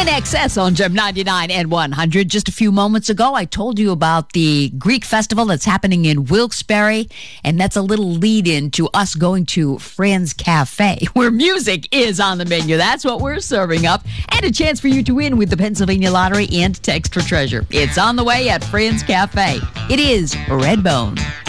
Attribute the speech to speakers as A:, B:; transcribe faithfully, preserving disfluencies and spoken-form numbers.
A: In Excess on Gem ninety-nine and one hundred. Just a few moments ago, I told you about the Greek festival that's happening in Wilkes-Barre, and that's a little lead-in to us going to Franz Cafe, where music is on the menu. That's what we're serving up, and a chance for you to win with the Pennsylvania Lottery and Text for Treasure. It's on the way at Franz Cafe. It is Redbone.